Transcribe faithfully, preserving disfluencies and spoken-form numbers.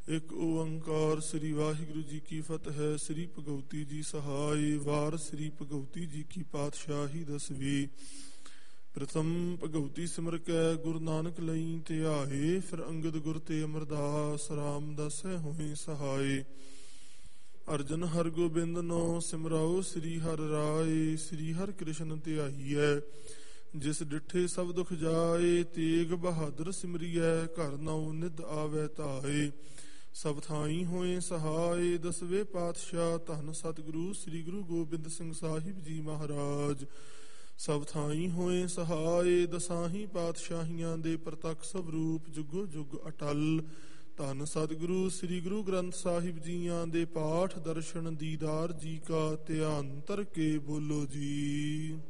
ਇੱਕ ਓੰਕਾਰ ਸ੍ਰੀ ਵਾਹਿਗੁਰੂ ਜੀ ਕੀ ਫਤਿਹ। ਸ੍ਰੀ ਭਗਵਤੀ ਜੀ ਸਹਾਈ। ਵਾਰ ਸ੍ਰੀ ਭਗਵਤੀ ਜੀ ਕੀ ਪਾਤਸ਼ਾਹੀ ਦਸਵੀਂ। ਪ੍ਰਥਮ ਭਗਵਤੀ ਸਿਮਰ ਕੈ ਗੁਰੂ ਨਾਨਕ ਲਈ ਧਿਆਏ। ਫਿਰ ਅੰਗਦ ਗੁਰ ਤੇ ਅਮਰਦਾਸ ਰਾਮਦਾਸੈ ਹੋਏ ਸਹਾਈ। ਅਰਜਨ ਹਰ ਗੋਬਿੰਦ ਨੋ ਸਿਮਰਾਓ ਸ੍ਰੀ ਹਰਿ ਰਾਏ। ਸ੍ਰੀ ਹਰਿ ਕ੍ਰਿਸ਼ਨ ਧਿਆਈਐ ਜਿਸ ਡਿਠੇ ਸਭ ਦੁਖ ਜਾਏ। ਤੇਗ ਬਹਾਦਰ ਸਿਮਰੀਐ ਘਰ ਨਾਉ ਨਿਧ ਆਵੈ ਧਾਏ। ਸਭ ਥਾਈ ਹੋਏ ਸਹਾਏ। ਦਸਵੇਂ ਪਾਤਸ਼ਾਹ ਧੰਨ ਸਤਿਗੁਰੂ ਸ੍ਰੀ ਗੁਰੂ ਗੋਬਿੰਦ ਸਿੰਘ ਸਾਹਿਬ ਜੀ ਮਹਾਰਾਜ। ਸਭ ਥਾਈ ਹੋਏ ਸਹਾਏ। ਦਸਾਹੀ ਪਾਤਸ਼ਾਹੀਆਂ ਦੇ ਪ੍ਰਤੱਖ ਸਵਰੂਪ ਜੁਗੋ ਜੁਗ ਅਟਲ। ਧੰਨ ਸਤਿਗੁਰੂ ਸ੍ਰੀ ਗੁਰੂ ਗ੍ਰੰਥ ਸਾਹਿਬ ਜੀਆਂ ਦੇ ਪਾਠ ਦਰਸ਼ਨ ਦੀਦਾਰ ਜੀ ਕਾ ਧਿਆਨ ਧਰ ਕੇ ਬੋਲੋ ਜੀ।